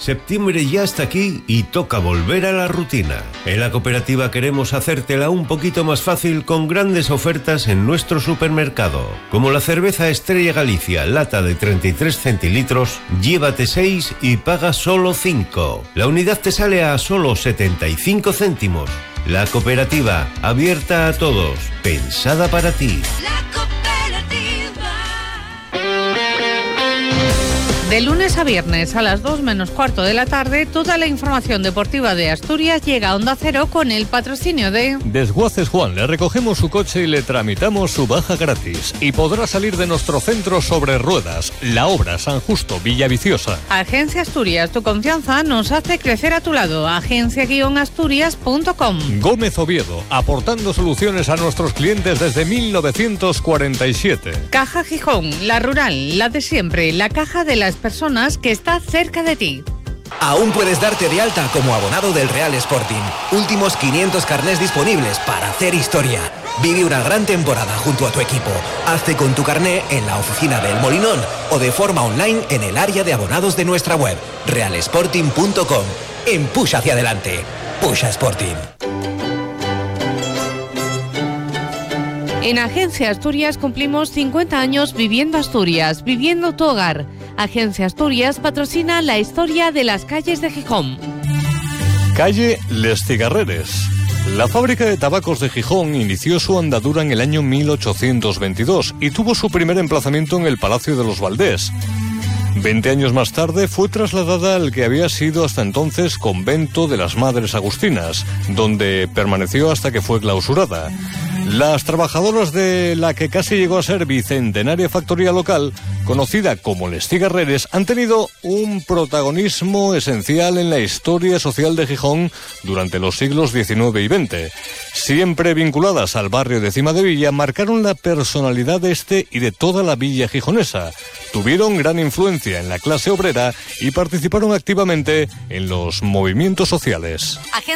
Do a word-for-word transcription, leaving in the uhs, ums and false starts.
Septiembre ya está aquí y toca volver a la rutina. En la cooperativa queremos hacértela un poquito más fácil con grandes ofertas en nuestro supermercado. Como la cerveza Estrella Galicia, lata de treinta y tres centilitros, llévate seis y paga solo cinco. La unidad te sale a solo setenta y cinco céntimos. La cooperativa, abierta a todos, pensada para ti. De lunes a viernes a las dos menos cuarto de la tarde, toda la información deportiva de Asturias llega a Onda Cero con el patrocinio de... Desguaces Juan, le recogemos su coche y le tramitamos su baja gratis. Y podrá salir de nuestro centro sobre ruedas, La Obra, San Justo, Villaviciosa. Agencia Asturias, tu confianza nos hace crecer a tu lado. agencia guion asturias punto com. Gómez Oviedo, aportando soluciones a nuestros clientes desde mil novecientos cuarenta y siete. Caja Gijón, la rural, la de siempre, la caja de las personas que está cerca de ti. Aún puedes darte de alta como abonado del Real Sporting. Últimos quinientos carnés disponibles para hacer historia. Vive una gran temporada junto a tu equipo. Hazte con tu carné en la oficina del Molinón o de forma online en el área de abonados de nuestra web, real sporting punto com. Empuja hacia adelante. Pusha Sporting. En Agencia Asturias cumplimos cincuenta años viviendo Asturias, viviendo tu hogar. Agencia Asturias patrocina la historia de las calles de Gijón. Calle Les Cigarreres. La fábrica de tabacos de Gijón inició su andadura en el año mil ochocientos veintidós y tuvo su primer emplazamiento en el Palacio de los Valdés. Veinte años más tarde fue trasladada al que había sido hasta entonces convento de las Madres Agustinas, donde permaneció hasta que fue clausurada. Las trabajadoras de la que casi llegó a ser bicentenaria factoría local, conocida como Les Cigarreres, han tenido un protagonismo esencial en la historia social de Gijón durante los siglos diecinueve y veinte. Siempre vinculadas al barrio de Cimadevilla, marcaron la personalidad de este y de toda la villa gijonesa. Tuvieron gran influencia en la clase obrera y participaron activamente en los movimientos sociales.